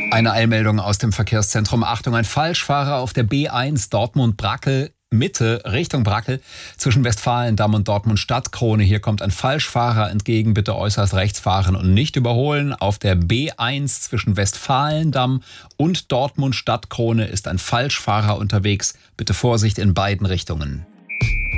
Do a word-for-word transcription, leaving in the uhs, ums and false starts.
Eine Eilmeldung aus dem Verkehrszentrum. Achtung, ein Falschfahrer auf der B eins Dortmund-Brackel. Mitte Richtung Brackel zwischen Westfalendamm und Dortmund Stadtkrone. Hier kommt ein Falschfahrer entgegen. Bitte äußerst rechts fahren und nicht überholen. Auf der B eins zwischen Westfalendamm und Dortmund Stadtkrone ist ein Falschfahrer unterwegs. Bitte Vorsicht in beiden Richtungen.